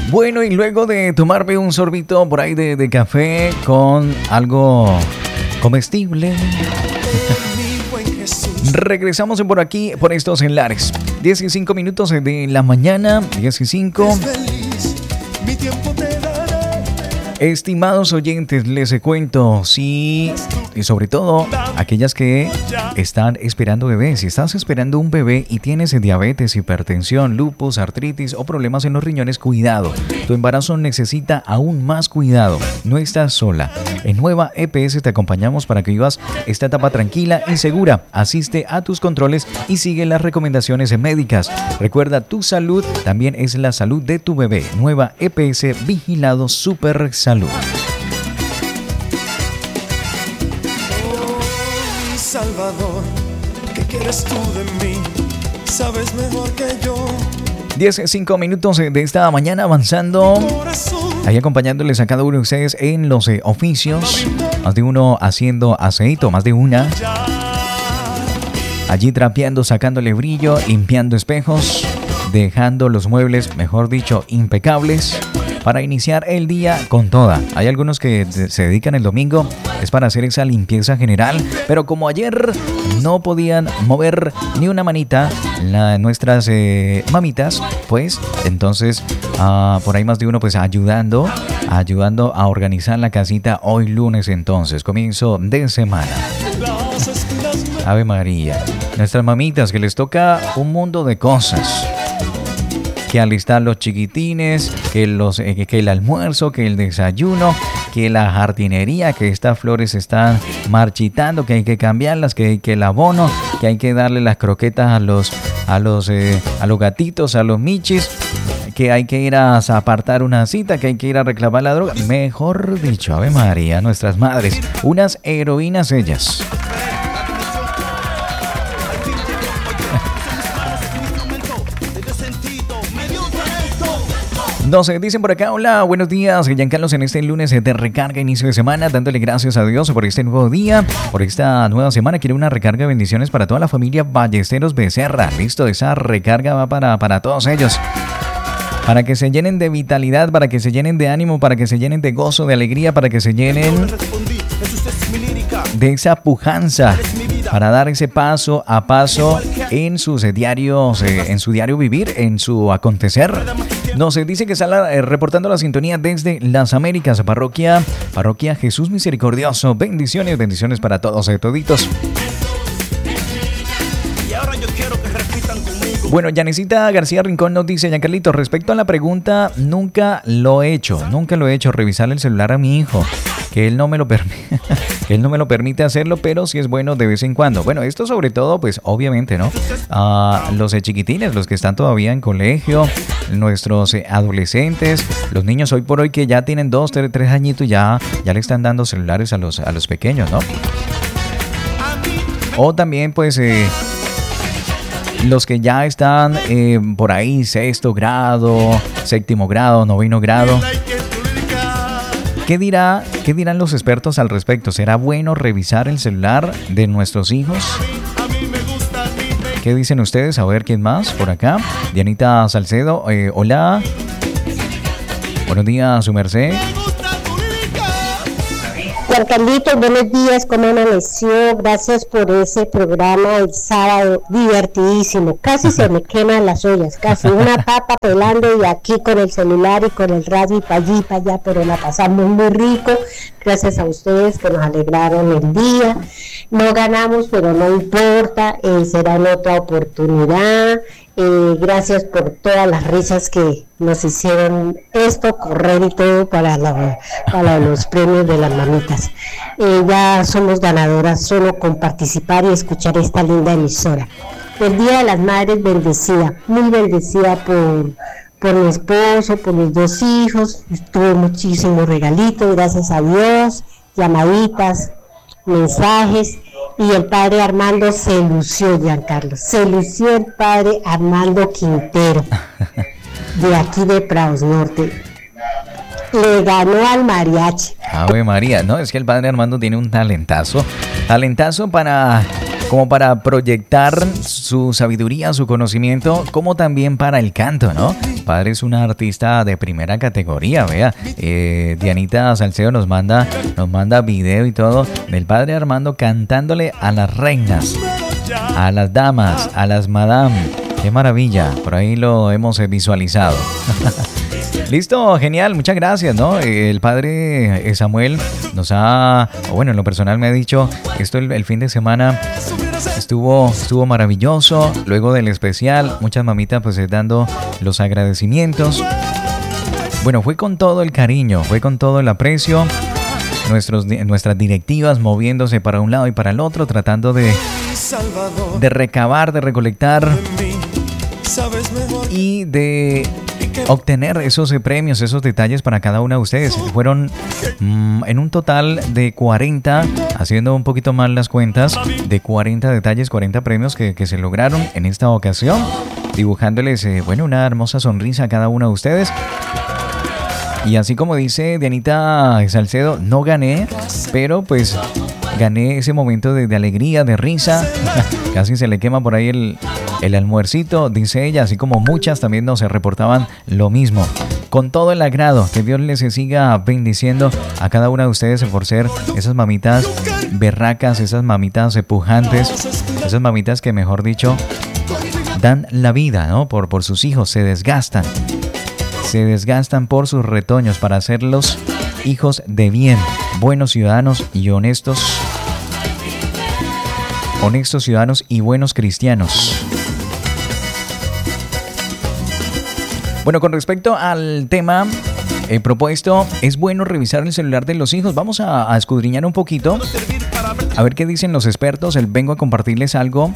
Bueno, y luego de tomarme un sorbito por ahí de café con algo comestible, regresamos por aquí, por estos enlares. 15 minutos de la mañana, 15. Estimados oyentes, les cuento, sí, y sobre todo aquellas que están esperando bebés. Si estás esperando un bebé y tienes diabetes, hipertensión, lupus, artritis o problemas en los riñones, cuidado. Tu embarazo necesita aún más cuidado. No estás sola. En Nueva EPS te acompañamos para que vivas esta etapa tranquila y segura. Asiste a tus controles y sigue las recomendaciones médicas. Recuerda, tu salud también es la salud de tu bebé. Nueva EPS, Vigilado Super Salud. Oh, mi Salvador, ¿qué quieres tú de mí? Sabes mejor que yo. 15 minutos de esta mañana avanzando, ahí acompañándoles a cada uno de ustedes en los oficios. Más de uno haciendo aceite, más de una allí trapeando, sacándole brillo, limpiando espejos, dejando los muebles, mejor dicho, impecables, para iniciar el día con toda. Hay algunos que se dedican el domingo, es para hacer esa limpieza general, pero como ayer no podían mover ni una manita nuestras mamitas, pues entonces por ahí más de uno pues ayudando a organizar la casita hoy lunes, entonces comienzo de semana. Ave María, nuestras mamitas que les toca un mundo de cosas, que alistar los chiquitines, que el almuerzo, que el desayuno, que la jardinería, que estas flores están marchitando, que hay que cambiarlas, que el abono, que hay que darle las croquetas a los gatitos, a los michis, que hay que ir a apartar una cita, que hay que ir a reclamar la droga. Mejor dicho, Ave María, nuestras madres, unas heroínas ellas. Nos dicen por acá, hola, buenos días, Giancarlos, en este lunes de recarga, inicio de semana, dándole gracias a Dios por este nuevo día, por esta nueva semana. Quiero una recarga de bendiciones para toda la familia Ballesteros Becerra. Listo, esa recarga va para todos ellos, para que se llenen de vitalidad, para que se llenen de ánimo, para que se llenen de gozo, de alegría, para que se llenen de esa pujanza, para dar ese paso a paso en sus diarios, en su diario vivir, en su acontecer. Nos dice que está reportando la sintonía desde las Américas, parroquia Jesús Misericordioso. Bendiciones para todos, toditos. Bueno, Yanesita García Rincón nos dice, Giancarlito, respecto a la pregunta, nunca lo he hecho, revisar el celular a mi hijo, que él no me lo permite hacerlo, pero sí es bueno de vez en cuando. Bueno, esto sobre todo, pues obviamente, ¿no? Los chiquitines, los que están todavía en colegio, nuestros adolescentes, los niños hoy por hoy que ya tienen 2, 3 añitos, ya le están dando celulares a los pequeños, ¿no? O también, pues, los que ya están por ahí, 6º grado, 7º grado, 9º grado. ¿Qué dirán los expertos al respecto? ¿Será bueno revisar el celular de nuestros hijos? ¿Qué dicen ustedes? A ver, ¿quién más por acá? Dianita Salcedo, hola. Buenos días, su merced. Giancarlito, buenos días, ¿cómo amaneció? Gracias por ese programa el sábado, divertidísimo. Casi se me queman las ollas, casi una papa pelando y aquí con el celular y con el radio y para allí y para allá, pero la pasamos muy rico. Gracias a ustedes que nos alegraron el día. No ganamos, pero no importa, será en otra oportunidad. Gracias por todas las risas que nos hicieron esto correr y todo para los premios de las mamitas. Ya somos ganadoras solo con participar y escuchar esta linda emisora. El Día de las Madres bendecida, muy bendecida por mi esposo, por mis 2 hijos. Tuve muchísimos regalitos, gracias a Dios, llamaditas, mensajes. Y el padre Armando se lució, Giancarlo. Se lució el padre Armando Quintero, de aquí de Prados Norte. Le ganó al mariachi. Ave María, no, es que el padre Armando tiene un talentazo para como para proyectar su sabiduría, su conocimiento, como también para el canto, ¿no? El padre es una artista de primera categoría, vea. Dianita Salcedo nos manda video y todo del padre Armando cantándole a las reinas, a las damas, a las madame. ¡Qué maravilla! Por ahí lo hemos visualizado. Listo, genial, muchas gracias, ¿no? El padre Samuel nos ha, bueno, en lo personal me ha dicho, esto el fin de semana estuvo maravilloso. Luego del especial, muchas mamitas pues dando los agradecimientos. Bueno, fue con todo el cariño, fue con todo el aprecio. Nuestras directivas moviéndose para un lado y para el otro, tratando de recabar, de recolectar y de obtener esos premios, esos detalles para cada una de ustedes. Fueron en un total de 40, haciendo un poquito mal las cuentas, de 40 detalles, 40 premios que se lograron en esta ocasión, dibujándoles, bueno, una hermosa sonrisa a cada una de ustedes. Y así como dice Dianita Salcedo, no gané, pero pues gané ese momento de alegría, de risa. Casi se le quema por ahí el almuercito, dice ella, así como muchas también nos reportaban lo mismo. Con todo el agrado, que Dios les siga bendiciendo a cada una de ustedes por ser esas mamitas berracas, esas mamitas pujantes, esas mamitas que, mejor dicho, dan la vida, ¿no? Por sus hijos, se desgastan por sus retoños para hacerlos hijos de bien, buenos ciudadanos y honestos ciudadanos y buenos cristianos. Bueno, con respecto al tema propuesto, ¿es bueno revisar el celular de los hijos? Vamos a escudriñar un poquito, a ver qué dicen los expertos. Vengo a compartirles algo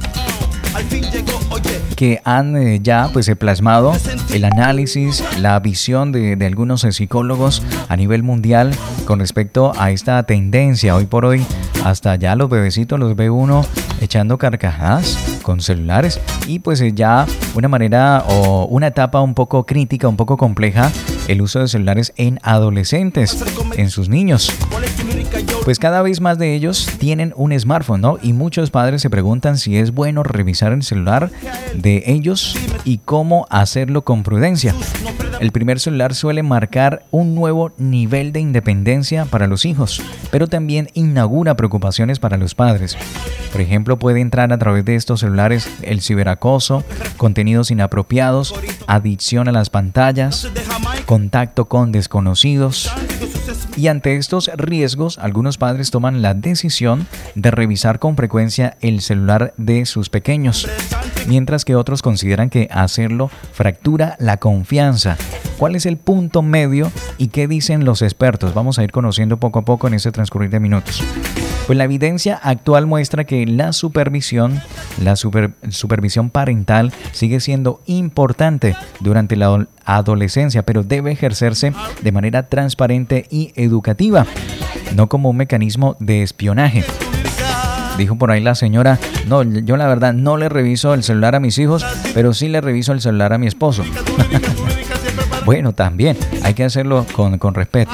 que han ya pues plasmado el análisis, la visión de algunos psicólogos a nivel mundial con respecto a esta tendencia. Hoy por hoy hasta ya los bebecitos los ve uno echando carcajadas con celulares, y pues ya una manera o una etapa un poco crítica, un poco compleja, el uso de celulares en adolescentes, en sus niños. Pues cada vez más de ellos tienen un smartphone, ¿no? Y muchos padres se preguntan si es bueno revisar el celular de ellos y cómo hacerlo con prudencia. El primer celular suele marcar un nuevo nivel de independencia para los hijos, pero también inaugura preocupaciones para los padres. Por ejemplo, puede entrar a través de estos celulares el ciberacoso, contenidos inapropiados, adicción a las pantallas, contacto con desconocidos. Y ante estos riesgos, algunos padres toman la decisión de revisar con frecuencia el celular de sus pequeños, mientras que otros consideran que hacerlo fractura la confianza. ¿Cuál es el punto medio y qué dicen los expertos? Vamos a ir conociendo poco a poco en este transcurrir de minutos. Pues la evidencia actual muestra que la supervisión parental sigue siendo importante durante la adolescencia, pero debe ejercerse de manera transparente y educativa, no como un mecanismo de espionaje. Dijo por ahí la señora, no, yo la verdad no le reviso el celular a mis hijos, pero sí le reviso el celular a mi esposo. Bueno, también hay que hacerlo con respeto.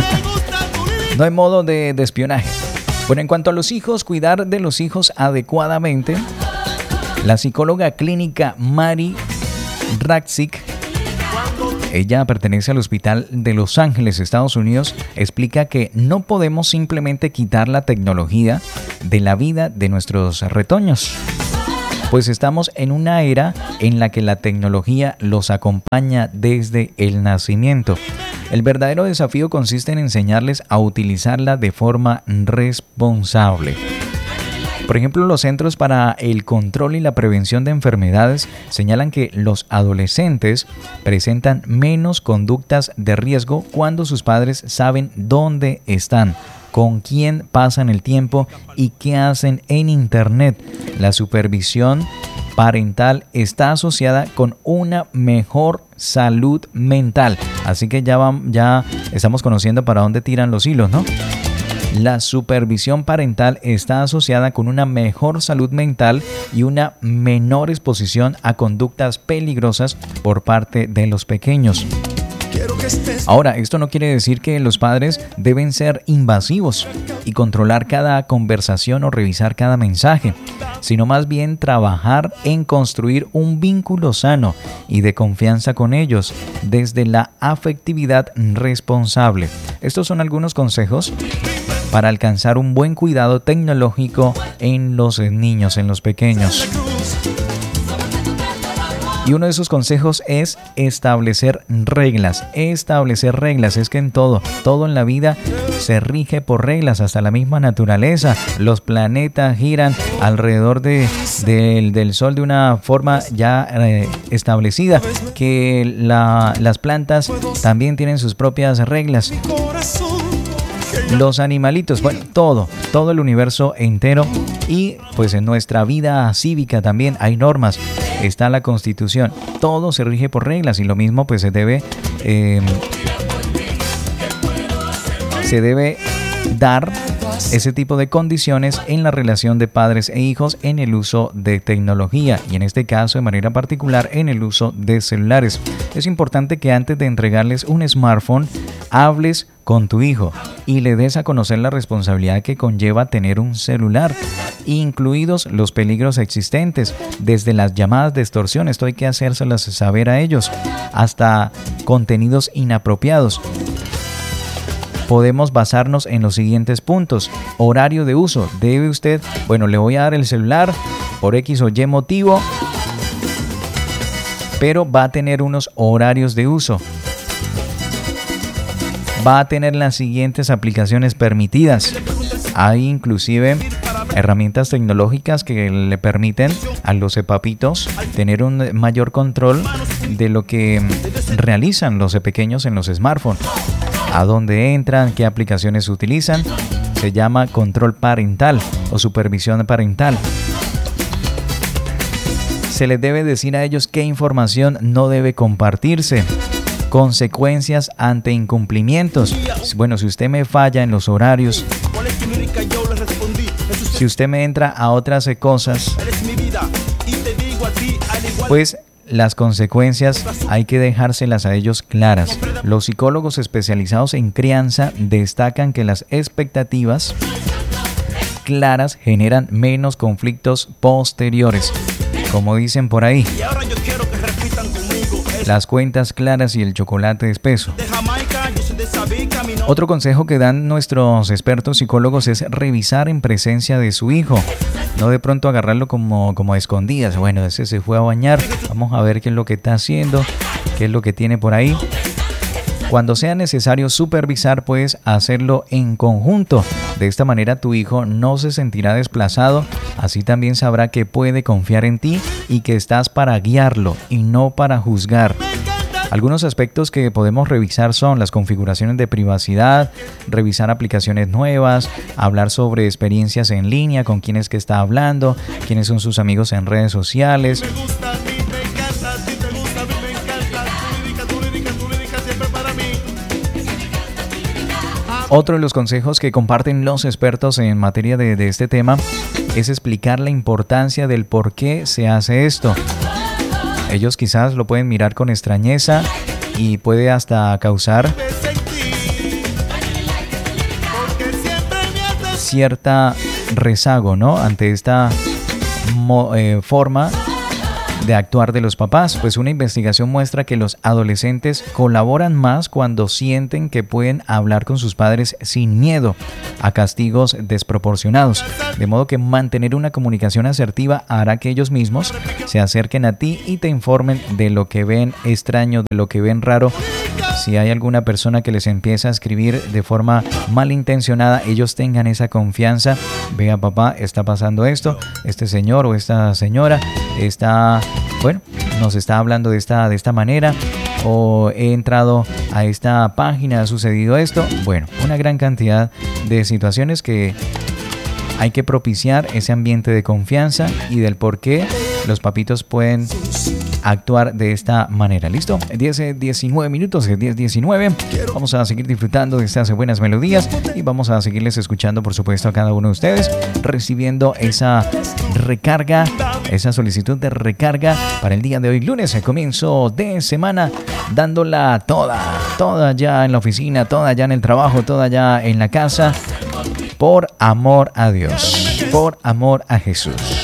No hay modo de espionaje. Bueno, en cuanto a los hijos, cuidar de los hijos adecuadamente, la psicóloga clínica Mari Radzic, ella pertenece al Hospital de Los Ángeles, Estados Unidos, explica que no podemos simplemente quitar la tecnología de la vida de nuestros retoños, pues estamos en una era en la que la tecnología los acompaña desde el nacimiento. El verdadero desafío consiste en enseñarles a utilizarla de forma responsable. Por ejemplo, los Centros para el Control y la Prevención de Enfermedades señalan que los adolescentes presentan menos conductas de riesgo cuando sus padres saben dónde están, con quién pasan el tiempo y qué hacen en Internet. La supervisión parental está asociada con una mejor salud mental. Así que ya estamos conociendo para dónde tiran los hilos, ¿no? La supervisión parental está asociada con una mejor salud mental y una menor exposición a conductas peligrosas por parte de los pequeños. Ahora, esto no quiere decir que los padres deben ser invasivos y controlar cada conversación o revisar cada mensaje, sino más bien trabajar en construir un vínculo sano y de confianza con ellos desde la afectividad responsable. Estos son algunos consejos para alcanzar un buen cuidado tecnológico en los niños, en los pequeños. Y uno de esos consejos es establecer reglas. Establecer reglas. Es que en todo en la vida se rige por reglas, hasta la misma naturaleza. Los planetas giran alrededor del Sol de una forma ya establecida. Que las plantas también tienen sus propias reglas. Los animalitos, bueno, todo el universo entero. Y pues en nuestra vida cívica también hay normas. Está la Constitución, todo se rige por reglas y lo mismo pues se debe dar ese tipo de condiciones en la relación de padres e hijos en el uso de tecnología y en este caso de manera particular en el uso de celulares. Es importante que antes de entregarles un smartphone hables con tu hijo y le des a conocer la responsabilidad que conlleva tener un celular, incluidos los peligros existentes, desde las llamadas de extorsión, esto hay que hacérselas saber a ellos, hasta contenidos inapropiados. Podemos basarnos en los siguientes puntos. Horario de uso. Debe usted, le voy a dar el celular por X o Y motivo, pero va a tener unos horarios de uso. Va a tener las siguientes aplicaciones permitidas. Hay inclusive herramientas tecnológicas que le permiten a los papitos tener un mayor control de lo que realizan los pequeños en los smartphones. A dónde entran, qué aplicaciones utilizan. Se llama control parental o supervisión parental. Se les debe decir a ellos qué información no debe compartirse. Consecuencias ante incumplimientos. Bueno, si usted me falla en los horarios, si usted me entra a otras cosas, pues las consecuencias hay que dejárselas a ellos claras. Los psicólogos especializados en crianza destacan que las expectativas claras generan menos conflictos posteriores. Como dicen por ahí, las cuentas claras y el chocolate espeso. Otro consejo que dan nuestros expertos psicólogos es revisar en presencia de su hijo. No de pronto agarrarlo como a escondidas. Bueno, ese se fue a bañar. Vamos a ver qué es lo que está haciendo, qué es lo que tiene por ahí. Cuando sea necesario supervisar, puedes hacerlo en conjunto. De esta manera tu hijo no se sentirá desplazado. Así también sabrá que puede confiar en ti y que estás para guiarlo y no para juzgar. Algunos aspectos que podemos revisar son las configuraciones de privacidad, revisar aplicaciones nuevas, hablar sobre experiencias en línea, con quién es que está hablando, quiénes son sus amigos en redes sociales. Otro de los consejos que comparten los expertos en materia de este tema es explicar la importancia del por qué se hace esto. Ellos quizás lo pueden mirar con extrañeza y puede hasta causar cierta rezago, ¿no? Ante esta forma de actuar de los papás. Pues una investigación muestra que los adolescentes colaboran más cuando sienten que pueden hablar con sus padres sin miedo a castigos desproporcionados. De modo que mantener una comunicación asertiva hará que ellos mismos se acerquen a ti y te informen de lo que ven extraño, de lo que ven raro. Si hay alguna persona que les empieza a escribir de forma malintencionada, ellos tengan esa confianza. Vea, papá, está pasando esto, este señor o esta señora nos está hablando de esta manera, o he entrado a esta página, ha sucedido esto. Bueno, una gran cantidad de situaciones que hay que propiciar ese ambiente de confianza y del por qué los papitos pueden actuar de esta manera. ¿Listo? 10-19 minutos, 10-19. Vamos a seguir disfrutando de estas buenas melodías y vamos a seguirles escuchando, por supuesto, a cada uno de ustedes, recibiendo esa recarga esa solicitud de recarga para el día de hoy, lunes, el comienzo de semana, dándola toda ya en la oficina, toda ya en el trabajo, toda ya en la casa, por amor a Dios, por amor a Jesús.